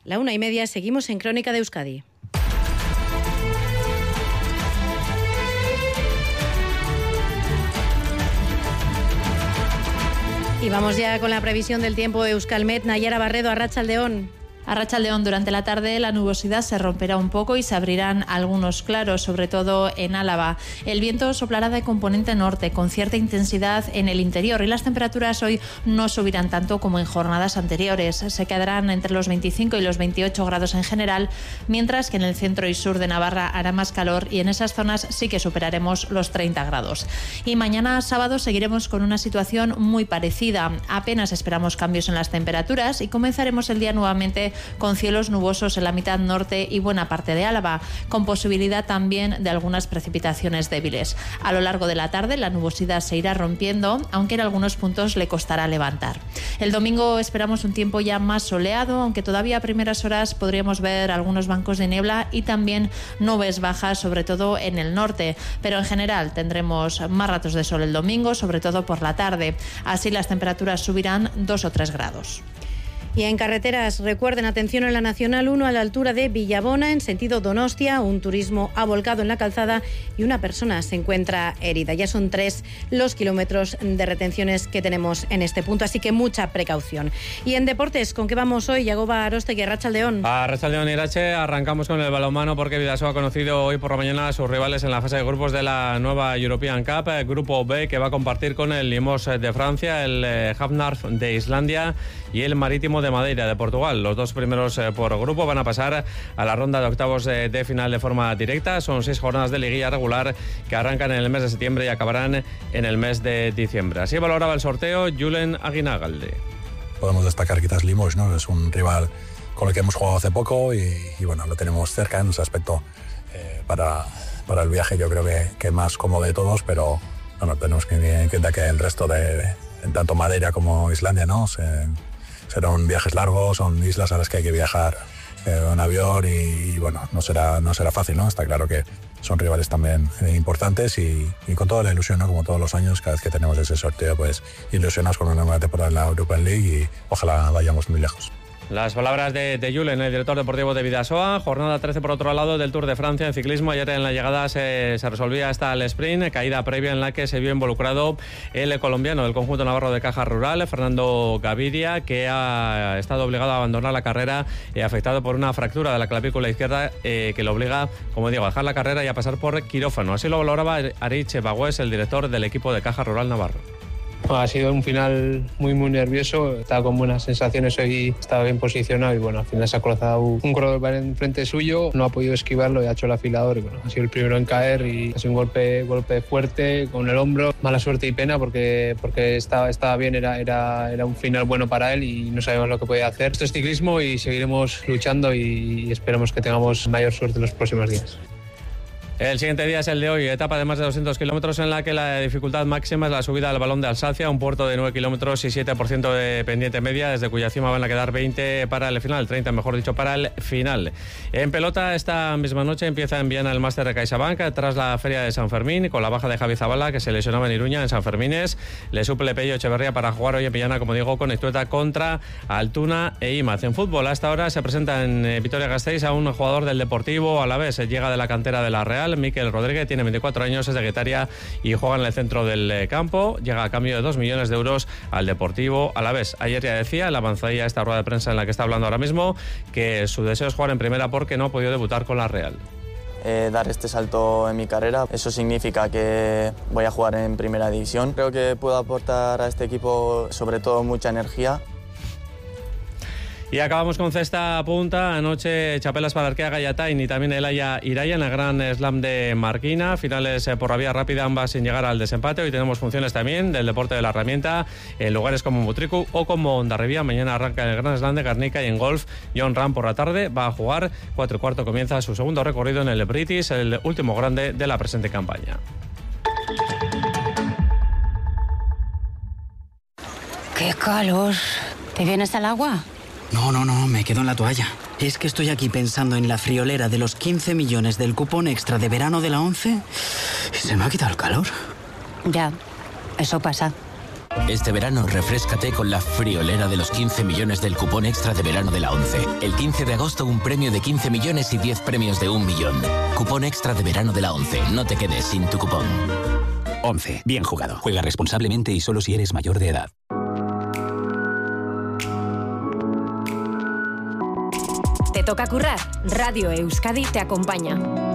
La 1:30, seguimos en Crónica de Euskadi. Y vamos ya con la previsión del tiempo de Euskalmet. Nayara Barredo, Arratsaldeon. Arratsaldeon, durante la tarde la nubosidad se romperá un poco y se abrirán algunos claros, sobre todo en Álava. El viento soplará de componente norte con cierta intensidad en el interior y las temperaturas hoy no subirán tanto como en jornadas anteriores. Se quedarán entre los 25 y los 28 grados en general, mientras que en el centro y sur de Navarra hará más calor y en esas zonas sí que superaremos los 30 grados. Y mañana sábado seguiremos con una situación muy parecida. Apenas esperamos cambios en las temperaturas y comenzaremos el día nuevamente con cielos nubosos en la mitad norte y buena parte de Álava, con posibilidad también de algunas precipitaciones débiles. A lo largo de la tarde la nubosidad se irá rompiendo, aunque en algunos puntos le costará levantar. El domingo esperamos un tiempo ya más soleado, aunque todavía a primeras horas podríamos ver algunos bancos de niebla y también nubes bajas, sobre todo en el norte. Pero en general tendremos más ratos de sol el domingo, sobre todo por la tarde. Así las temperaturas subirán 2 o 3 grados. Y en carreteras, recuerden, atención en la Nacional 1 a la altura de Villabona, en sentido Donostia, un turismo ha volcado en la calzada y una persona se encuentra herida. Ya son 3 los kilómetros de retenciones que tenemos en este punto, así que mucha precaución. Y en deportes, ¿con qué vamos hoy? Yagoba Arostegui, Arratsaldeon. Arratsaldeon, Irache, arrancamos con el balonmano porque Bidasoa ha conocido hoy por la mañana a sus rivales en la fase de grupos de la nueva European Cup, Grupo B, que va a compartir con el Limoges de Francia, el Havnarf de Islandia y el Marítimo de Madeira de Portugal. Los 2 primeros por grupo van a pasar a la ronda de octavos de final de forma directa. Son 6 jornadas de liguilla regular que arrancan en el mes de septiembre y acabarán en el mes de diciembre. Así valoraba el sorteo Julen Aguinagalde. Podemos destacar quizás Limoges, ¿no? Es un rival con el que hemos jugado hace poco y bueno, lo tenemos cerca en ese aspecto para el viaje. Yo creo que más cómodo de todos, pero bueno, tenemos que tener en cuenta que el resto de tanto Madeira como Islandia, ¿no? Serán viajes largos, son islas a las que hay que viajar en avión y bueno, no será fácil, ¿no? Está claro que son rivales también importantes y con toda la ilusión, ¿no? Como todos los años, cada vez que tenemos ese sorteo, pues ilusionados con una nueva temporada en la European League y ojalá vayamos muy lejos. Las palabras de Julen, el director deportivo de Bidasoa. Jornada 13 por otro lado del Tour de Francia en ciclismo. Ayer en la llegada se resolvía hasta el sprint, caída previa en la que se vio involucrado el colombiano del conjunto navarro de Caja Rural, Fernando Gaviria, que ha estado obligado a abandonar la carrera afectado por una fractura de la clavícula izquierda que le obliga, como digo, a dejar la carrera y a pasar por quirófano. Así lo valoraba Arich Bagüés, el director del equipo de Caja Rural Navarro. Ha sido un final muy nervioso, estaba con buenas sensaciones hoy, estaba bien posicionado y bueno, al final se ha cruzado un corredor en frente suyo, no ha podido esquivarlo y ha hecho el afilador y bueno, ha sido el primero en caer y ha sido un golpe fuerte con el hombro, mala suerte y pena porque estaba bien, era un final bueno para él y no sabemos lo que podía hacer. Esto es ciclismo y seguiremos luchando y esperemos que tengamos mayor suerte en los próximos días. El siguiente día es el de hoy, etapa de más de 200 kilómetros en la que la dificultad máxima es la subida al Balón de Alsacia, un puerto de 9 kilómetros y 7% de pendiente media, desde cuya cima van a quedar 20 para el final, 30 mejor dicho para el final. En pelota, esta misma noche empieza en Viana el Máster de CaixaBank tras la Feria de San Fermín, con la baja de Javi Zabala, que se lesionaba en Iruña en San Fermines. Le suple Pello Echeverría para jugar hoy en Viana, como digo, con Iztueta contra Altuna e Imaz. En fútbol, hasta ahora se presenta en Vitoria-Gasteiz a un jugador del Deportivo Alavés, llega de la cantera de la Real. Mikel Rodríguez tiene 24 años, es de Guetaria y juega en el centro del campo. Llega a cambio de 2 millones de euros al Deportivo Alavés. Ayer ya decía, la avanzadilla esta rueda de prensa en la que está hablando ahora mismo, que su deseo es jugar en primera porque no ha podido debutar con la Real. Dar este salto en mi carrera, eso significa que voy a jugar en primera división. Creo que puedo aportar a este equipo sobre todo mucha energía. Y acabamos con cesta punta. Anoche Chapelas para Arkea Gallatain y también el Aya Iraya en el Gran Slam de Marquina. Finales por la vía rápida, ambas sin llegar al desempate. Hoy tenemos funciones también del deporte de la herramienta en lugares como Mutriku o como Hondarribia. Mañana arranca el Gran Slam de Garnica y en golf John Ram por la tarde va a jugar. 4:15 comienza su segundo recorrido en el British, el último grande de la presente campaña. ¡Qué calor! ¿Te vienes al agua? No, me quedo en la toalla. Es que estoy aquí pensando en la friolera de los 15 millones del cupón extra de verano de la 11 y se me ha quitado el calor. Ya, eso pasa. Este verano refréscate con la friolera de los 15 millones del cupón extra de verano de la ONCE. El 15 de agosto un premio de 15 millones y 10 premios de 1 millón. Cupón extra de verano de la ONCE. No te quedes sin tu cupón. 11. Bien jugado. Juega responsablemente y solo si eres mayor de edad. ¿Te toca currar? Radio Euskadi te acompaña.